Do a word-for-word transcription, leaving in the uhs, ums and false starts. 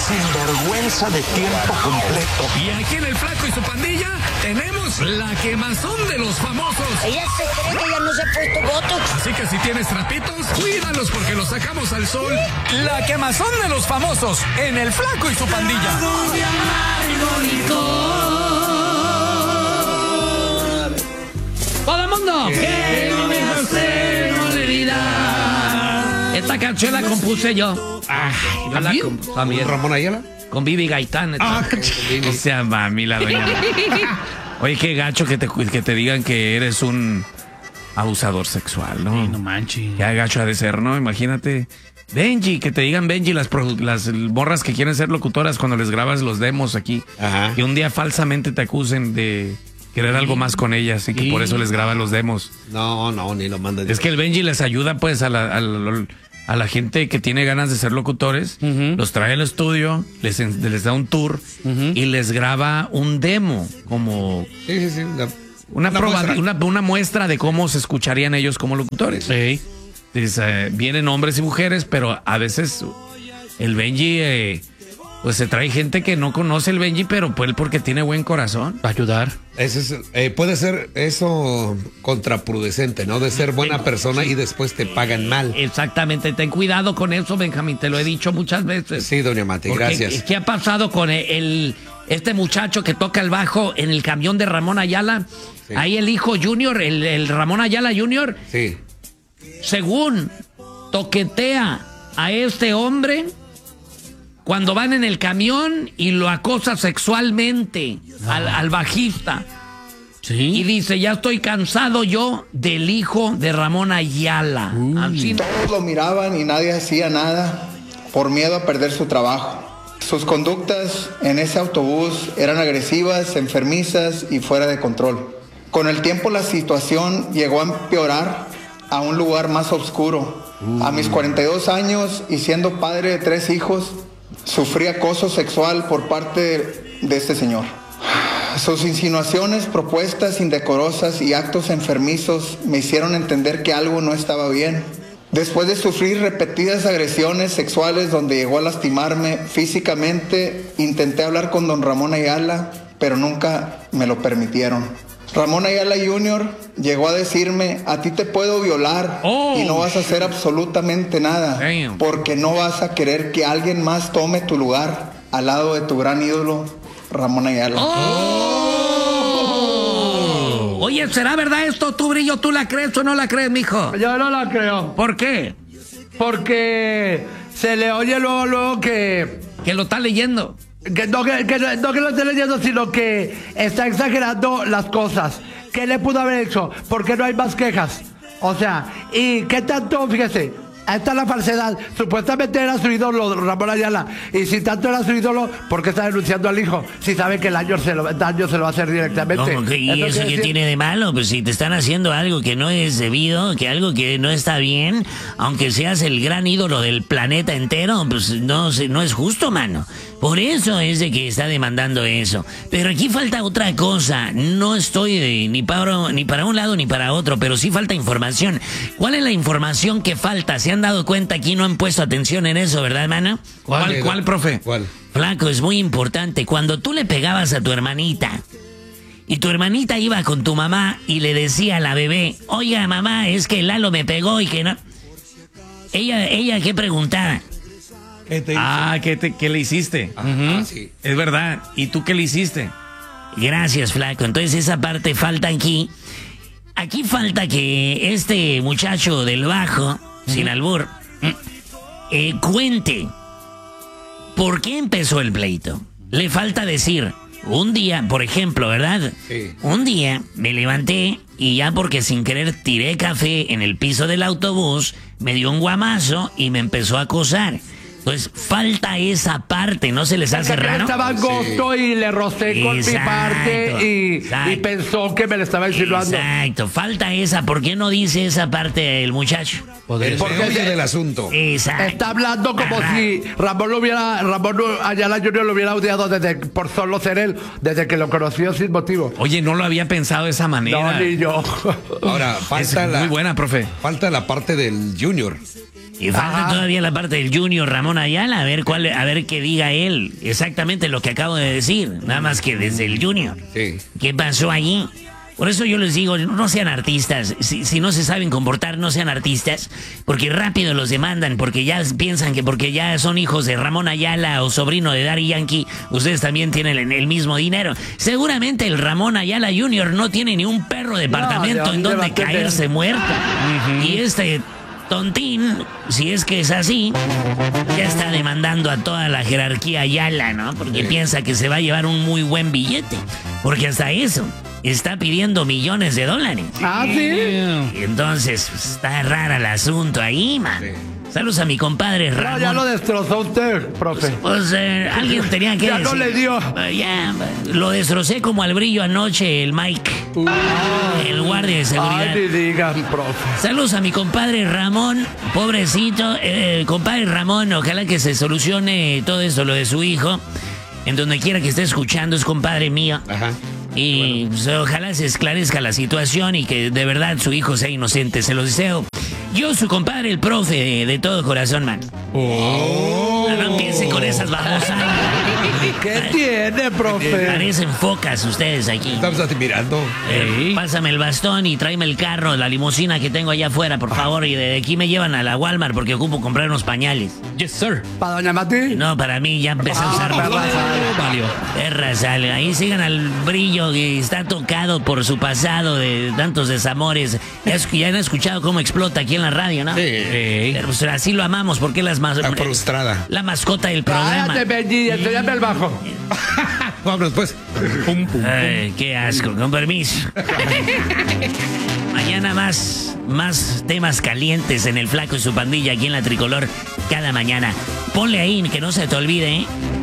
sinvergüenza de tiempo completo. Y aquí en El Flaco y su pandilla tenemos la quemazón de los famosos. Ella se cree que ya no se ha puesto botox. Así que si tienes trapitos, cuídalos porque los sacamos al sol. La quemazón de los famosos en El Flaco y su pandilla. ¡Todo el mundo! ¡Que no me hace olvidar! Esta canción la compuse yo. Ay, yo la compuse también. ¿Ramón Ayala? Con Vivi Gaitán. Ah, o sea, mami, la doña. Oye, qué gacho que te, que te digan que eres un abusador sexual, ¿no? Sí, no manches. Qué gacho ha de ser, ¿no? Imagínate. Benji, que te digan Benji las, las morras que quieren ser locutoras cuando les grabas los demos aquí. Ajá. Que un día falsamente te acusen de querer algo más con ellas y que Sí. por eso les graban los demos. No, no, ni lo mandan. Es que el Benji les ayuda pues a la, a la, a la gente que tiene ganas de ser locutores, Uh-huh. los trae al estudio, les, les da un tour Uh-huh. y les graba un demo, como Sí, sí, sí. La, una, una proba- muestra. una, una muestra de cómo se escucharían ellos como locutores. Sí. Entonces, eh, vienen hombres y mujeres, pero a veces el Benji, eh, pues se trae gente que no conoce el Benji, pero pues él porque tiene buen corazón. Va a ayudar. Ese es, eh, puede ser eso contraproducente, ¿no? De ser buena persona y después te pagan mal. Exactamente, ten cuidado con eso, Benjamín, te lo he dicho muchas veces. Sí, doña Mati, Porque, gracias. ¿qué ha pasado con el, el- este muchacho que toca el bajo en el camión de Ramón Ayala? Sí. Ahí el hijo Junior, el, el Ramón Ayala Junior, Sí. según toquetea a este hombre cuando van en el camión y lo acosa sexualmente al, al bajista. Y Sí. dice, ya estoy cansado yo del hijo de Ramón Ayala. Así- Todos lo miraban y nadie hacía nada por miedo a perder su trabajo. Sus conductas en ese autobús eran agresivas, enfermizas y fuera de control. Con el tiempo la situación llegó a empeorar a un lugar más oscuro. A mis cuarenta y dos años y siendo padre de tres hijos, sufrí acoso sexual por parte de, de este señor. Sus insinuaciones, propuestas indecorosas y actos enfermizos me hicieron entender que algo no estaba bien. Después de sufrir repetidas agresiones sexuales donde llegó a lastimarme físicamente, intenté hablar con don Ramón Ayala, pero nunca me lo permitieron. Ramón Ayala junior llegó a decirme, a ti te puedo violar Oh. y no vas a hacer absolutamente nada, Damn. porque no vas a querer que alguien más tome tu lugar al lado de tu gran ídolo, Ramón Ayala. ¡Oh! Oye, ¿será verdad esto, tú, Brillo? ¿Tú la crees o no la crees, mijo? Yo no la creo, ¿Por qué? porque se le oye luego, luego que, Que lo está leyendo. que, no, que, que no que lo esté leyendo, sino que está exagerando las cosas. ¿Qué le pudo haber hecho? ¿Por qué no hay más quejas? O sea, ¿y qué tanto? Fíjese, ahí está la falsedad. Supuestamente era su ídolo, Ramón Ayala. Y si tanto era su ídolo, ¿por qué está denunciando al hijo? Si sabe que el año se lo, el daño se lo va a hacer directamente. ¿Cómo que- ¿Y Eso eso quiere qué decir- tiene de malo? Pues si te están haciendo algo que no es debido, que algo que no está bien, aunque seas el gran ídolo del planeta entero, pues no, se- no es justo, mano. Por eso es de que está demandando eso. Pero aquí falta otra cosa. No estoy de- ni, para, ni para un lado ni para otro, pero sí falta información. ¿Cuál es la información que falta? ¿Se han dado cuenta aquí? No han puesto atención en eso, ¿verdad, mano? ¿Cuál, Eh, cuál, profe? ¿Cuál? Flaco, es muy importante. Cuando tú le pegabas a tu hermanita y tu hermanita iba con tu mamá y le decía a la bebé, oiga, mamá, es que Lalo me pegó y que no... Ella, ella, ¿qué preguntaba? ¿Qué te hizo? Ah, ¿qué, te- qué le hiciste? Ah, sí. Es verdad. ¿Y tú qué le hiciste? Gracias, Flaco. Entonces esa parte falta aquí. Aquí falta que este muchacho del bajo, sin albur, eh, cuente por qué empezó el pleito. Le falta decir, un día, por ejemplo, ¿verdad? Sí. Un día me levanté y ya porque sin querer tiré café en el piso del autobús, me dio un guamazo y me empezó a acosar. Entonces falta esa parte, ¿no se les hace Porque él raro? estaba angosto y le rocé con mi Exacto, parte y, exacto. y pensó que me le estaba insinuando. Exacto, falta esa. ¿Por qué no dice esa parte el muchacho? El Porque meollo se- del asunto. Exacto. Está hablando como Ajá. si Ramón lo hubiera, Ramón Ayala junior lo hubiera odiado desde por solo ser él, desde que lo conoció sin motivo. Oye, no lo había pensado de esa manera. No, ni yo. Ahora, Es falta muy la, buena, profe. falta la parte del Junior. Y falta Ajá. todavía la parte del Junior Ramón Ayala, a ver cuál, a ver qué diga él. Exactamente lo que acabo de decir, nada más que desde el Junior. Sí. ¿Qué pasó allí? Por eso yo les digo, no sean artistas. Si, si no se saben comportar, no sean artistas, porque rápido los demandan, porque ya piensan que porque ya son hijos de Ramón Ayala o sobrino de Daddy Yankee, ustedes también tienen el, el mismo dinero. Seguramente el Ramón Ayala junior no tiene ni un perro departamento No, ¿de en dónde va donde a tener? caerse muerto. Y este tontín, si es que es así, ya está demandando a toda la jerarquía Ayala, ¿no? Porque piensa que se va a llevar un muy buen billete. Porque hasta eso está pidiendo millones de dólares. Ah, sí. Y entonces pues, está raro el asunto ahí, man. Saludos a mi compadre No, Ramón. ya lo destrozó usted, profe. Pues eh, alguien tenía que Ya no decir. le dio. Eh, ya, lo destrocé como al brillo anoche el Mike, el guardia de seguridad. Ay, ni digan, profe. Saludos a mi compadre Ramón, pobrecito. Eh, compadre Ramón, ojalá que se solucione todo esto, lo de su hijo. En donde quiera que esté escuchando, es compadre mío. Ajá. Y pues, ojalá se esclarezca la situación y que de verdad su hijo sea inocente. Se lo deseo. Yo, su compadre, el profe, de, de todo corazón, man. Oh. No, no empiecen con esas babosas. ¿Qué tiene, profe? Parecen focas ustedes aquí. Estamos admirando. Eh, pásame el bastón y tráeme el carro, la limusina que tengo allá afuera, por favor. Y de aquí me llevan a la Walmart porque ocupo comprar unos pañales. Yes, sir. ¿Para doña Mati? No, para mí ya empecé a usar perra sal. Valió. perra sal. Ahí sigan al brillo que está tocado por su pasado de tantos desamores. Ya, es- ya han escuchado cómo explota aquí en la radio, ¿no? Sí. Ey. Pero pues, así lo amamos porque las más Está frustrada. la mascota del programa. Cállate, Benji, enséñame el bajo. Vámonos pues. Pum, pum. Ay, qué asco, con permiso. Mañana más, más temas calientes en el Flaco y su pandilla aquí en la Tricolor cada mañana. Ponle ahí, que no se te olvide, ¿eh?